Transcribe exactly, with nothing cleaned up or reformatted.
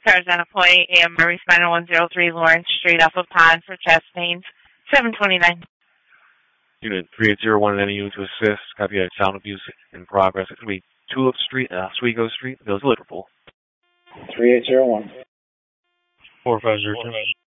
Tarzana Point, A M Murray Spinal one oh three, Lawrence Street, off of Pond for chest pains, seven twenty-nine. Unit three eight zero one, any unit to assist. Copy that sound abuse in progress. It's going to be Tulip Street, uh, Oswego Street, Village of Liverpool. three eight zero one. four five zero two.